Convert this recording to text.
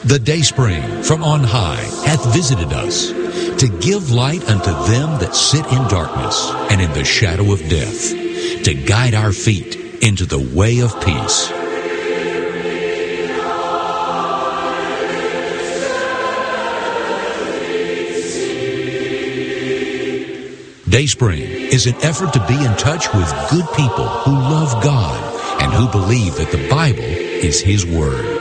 The dayspring from on high hath visited us, to give light unto them that sit in darkness and in the shadow of death, to guide our feet into the way of peace. Dayspring is an effort to be in touch with good people who love God and who believe that the Bible is His Word.